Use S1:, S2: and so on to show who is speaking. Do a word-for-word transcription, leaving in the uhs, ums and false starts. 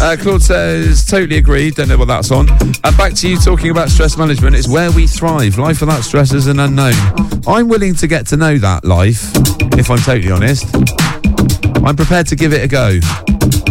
S1: Uh, Claude says, totally agree. Don't know what that's on. And back to you talking about stress management. It's where we thrive. Life without stress is an unknown. I'm willing to get to know that life, if I'm totally honest. I'm prepared to give it a go.